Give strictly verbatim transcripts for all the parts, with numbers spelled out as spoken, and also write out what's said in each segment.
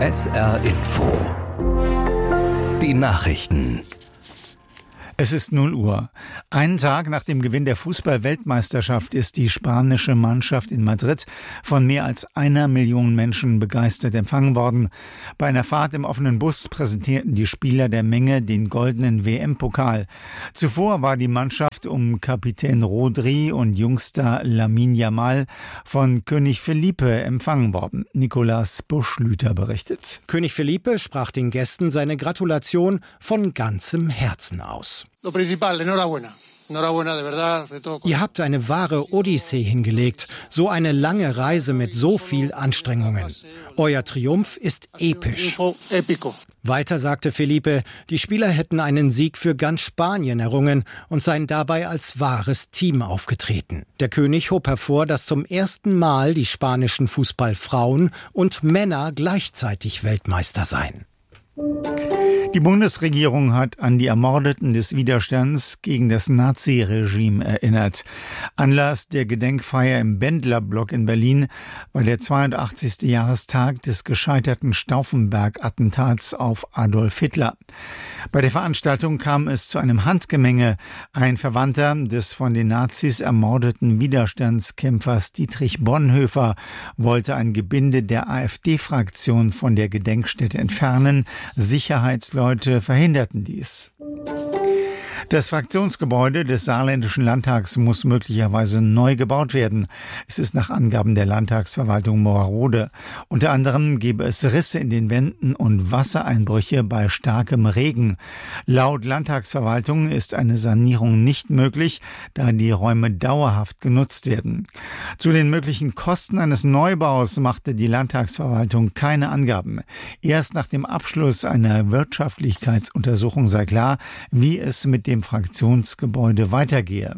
S R Info. Die Nachrichten. Es ist null Uhr. Einen Tag nach dem Gewinn der Fußball-Weltmeisterschaft ist die spanische Mannschaft in Madrid von mehr als einer Million Menschen begeistert empfangen worden. Bei einer Fahrt im offenen Bus präsentierten die Spieler der Menge den goldenen W M-Pokal. Zuvor war die Mannschaft um Kapitän Rodri und Jungster Lamine Yamal von König Felipe empfangen worden. Nicolas Buschlüter berichtet. König Felipe sprach den Gästen seine Gratulation von ganzem Herzen aus. Ihr habt eine wahre Odyssee hingelegt, so eine lange Reise mit so viel Anstrengungen. Euer Triumph ist episch. Weiter sagte Felipe, die Spieler hätten einen Sieg für ganz Spanien errungen und seien dabei als wahres Team aufgetreten. Der König hob hervor, dass zum ersten Mal die spanischen Fußballfrauen und Männer gleichzeitig Weltmeister seien. Die Bundesregierung hat an die Ermordeten des Widerstands gegen das Naziregime erinnert. Anlass der Gedenkfeier im Bendlerblock in Berlin war der zweiundachtzigste Jahrestag des gescheiterten Stauffenberg-Attentats auf Adolf Hitler. Bei der Veranstaltung kam es zu einem Handgemenge. Ein Verwandter des von den Nazis ermordeten Widerstandskämpfers Dietrich Bonhoeffer wollte ein Gebinde der AfD-Fraktion von der Gedenkstätte entfernen. Sicherheitsleute verhinderten dies. Das Fraktionsgebäude des saarländischen Landtags muss möglicherweise neu gebaut werden. Es ist nach Angaben der Landtagsverwaltung Moorrode. Unter anderem gebe es Risse in den Wänden und Wassereinbrüche bei starkem Regen. Laut Landtagsverwaltung ist eine Sanierung nicht möglich, da die Räume dauerhaft genutzt werden. Zu den möglichen Kosten eines Neubaus machte die Landtagsverwaltung keine Angaben. Erst nach dem Abschluss einer Wirtschaftlichkeitsuntersuchung sei klar, wie es mit dem Fraktionsgebäude weitergehe.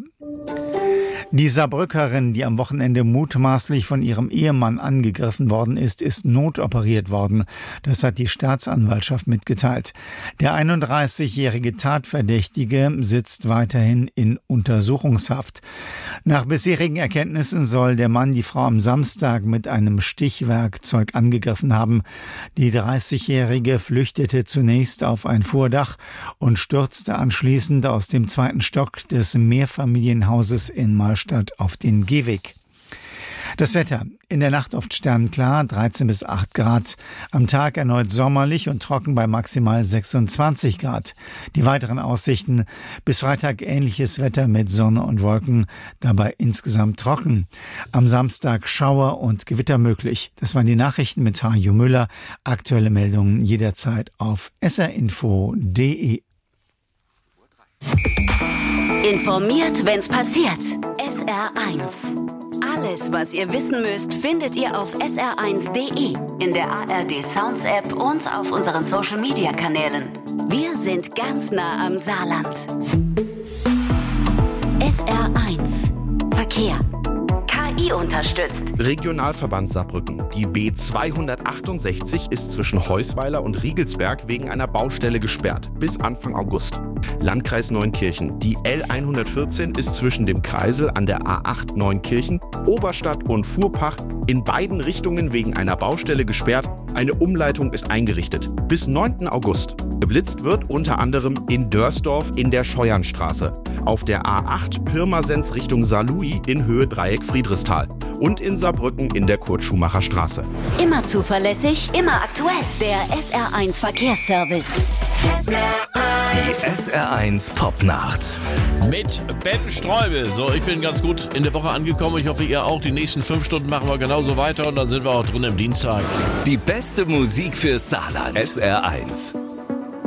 Die Saarbrückerin, die am Wochenende mutmaßlich von ihrem Ehemann angegriffen worden ist, ist notoperiert worden. Das hat die Staatsanwaltschaft mitgeteilt. Der einunddreißigjährige Tatverdächtige sitzt weiterhin in Untersuchungshaft. Nach bisherigen Erkenntnissen soll der Mann die Frau am Samstag mit einem Stichwerkzeug angegriffen haben. Die dreißigjährige flüchtete zunächst auf ein Vordach und stürzte anschließend aus dem zweiten Stock des Mehrfamilienhauses in Malstadt auf den Gehweg. Das Wetter. In der Nacht oft sternklar, dreizehn bis acht Grad. Am Tag erneut sommerlich und trocken bei maximal sechsundzwanzig Grad. Die weiteren Aussichten: bis Freitag ähnliches Wetter mit Sonne und Wolken, dabei insgesamt trocken. Am Samstag Schauer und Gewitter möglich. Das waren die Nachrichten mit Hajo Müller. Aktuelle Meldungen jederzeit auf s r info punkt d e. Informiert, wenn's passiert. S R eins. Alles, was ihr wissen müsst, findet ihr auf s r eins punkt d e, in der A R D Sounds App und auf unseren Social Media Kanälen. Wir sind ganz nah am Saarland. S R eins. Verkehr. K I unterstützt. Regionalverband Saarbrücken. Die B zweihundertachtundsechzig ist zwischen Heusweiler und Riegelsberg wegen einer Baustelle gesperrt. Bis Anfang August. Landkreis Neunkirchen. Die L hundertvierzehn ist zwischen dem Kreisel an der A acht Neunkirchen, Oberstadt und Fuhrpach in beiden Richtungen wegen einer Baustelle gesperrt. Eine Umleitung ist eingerichtet. Bis neunten August. Geblitzt wird unter anderem in Dörsdorf in der Scheuernstraße, auf der A acht Pirmasens Richtung Saarlouis in Höhe Dreieck Friedrichsthal und in Saarbrücken in der Kurt-Schumacher Straße. Immer zuverlässig, immer aktuell. Der S R eins Verkehrsservice. Die S R eins Popnacht. Mit Ben Streubel. So, ich bin ganz gut in der Woche angekommen. Ich hoffe, ihr auch. Die nächsten fünf Stunden machen wir genauso weiter und dann sind wir auch drin im Dienstag. Die beste Musik für Saarland. S R eins.